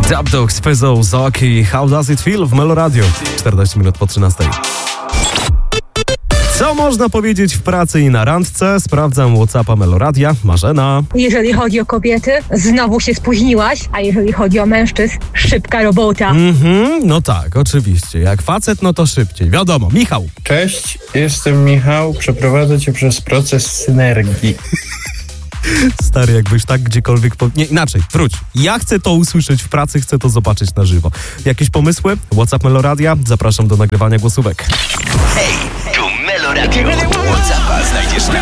Dub Dogs, Fezzo, Zoki, How Does It Feel w Melo Radio. 14 minut po 13. Co można powiedzieć w pracy i na randce? Sprawdzam WhatsAppa Melo Radia. Marzena. Jeżeli chodzi o kobiety, znowu się spóźniłaś, a jeżeli chodzi o mężczyzn, szybka robota. No tak, oczywiście. Jak facet, no to szybciej. Wiadomo. Michał. Cześć, jestem Michał, przeprowadzę cię przez proces synergii. Stary, jakbyś tak gdziekolwiek... Nie, inaczej, wróć. Ja chcę to usłyszeć w pracy, chcę to zobaczyć na żywo. Jakieś pomysły? WhatsApp Melo Radia. Zapraszam do nagrywania głosówek. Hej, tu Melo Radio. WhatsAppa znajdziesz na